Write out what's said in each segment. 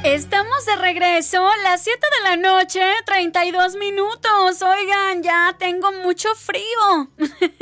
Estamos de regreso, las 7 de la noche, 32 minutos. Oigan, ya tengo mucho frío.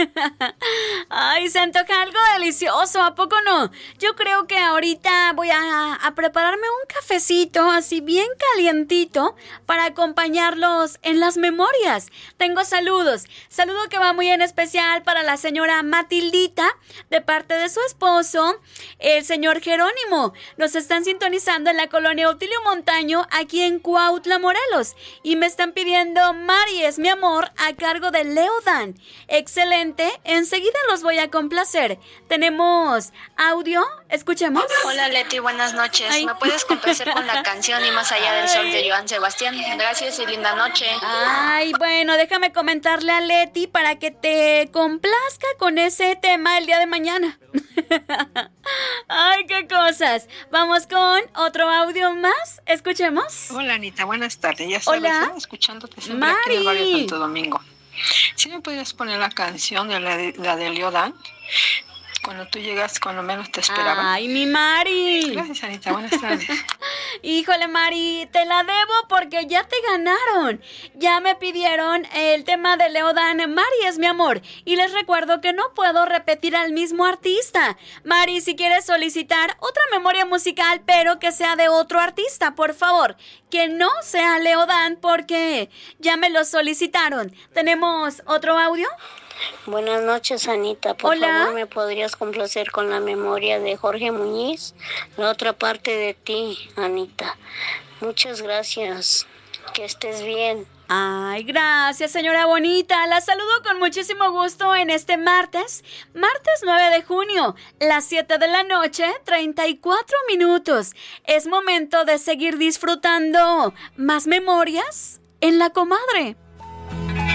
Ay, se antoja algo delicioso, ¿a poco no? Yo creo que ahorita voy a prepararme un cafecito así bien calientito para acompañarlos en las memorias. Tengo saludos. Saludo que va muy en especial para la señora Matildita, de parte de su esposo, el señor Jerónimo. Nos están sintonizando en la colonia Utilio Montaño, aquí en Cuautla, Morelos. Y me están pidiendo Mari es mi amor, a cargo de Leodan. Excelente, enseguida los voy a complacer. Tenemos audio, escuchemos. Hola Leti, buenas noches. Ay. ¿Me puedes complacer con la canción Y más allá del sol de Joan Sebastián? Gracias y linda noche. Ay, bueno, déjame comentarle a Leti para que te complazca con ese tema el día de mañana. Ay, qué cosas. Vamos con otro audio más. Escuchemos. Hola Anita, buenas tardes. Ya sabes, Hola. escuchándote siempre aquí en el barrio Mari. Santo Domingo. ¿Sí me podrías poner la canción de la de Leodan? Cuando tú llegas, cuando menos te esperaba. Ay, mi Mari. Gracias Anita, buenas tardes. Híjole, Mari, te la debo porque ya te ganaron. Ya me pidieron el tema de Leodan, Mari es mi amor. Y les recuerdo que no puedo repetir al mismo artista. Mari, si quieres solicitar otra memoria musical, pero que sea de otro artista, por favor. Que no sea Leodan porque ya me lo solicitaron. ¿Tenemos otro audio? Buenas noches, Anita. Por Hola. favor, ¿me podrías complacer con la memoria de Jorge Muñiz? La otra parte de ti, Anita. Muchas gracias. Que estés bien. Ay, gracias, señora bonita. La saludo con muchísimo gusto en este martes 9 de junio, las 7 de la noche, 34 minutos. Es momento de seguir disfrutando más memorias en La Comadre.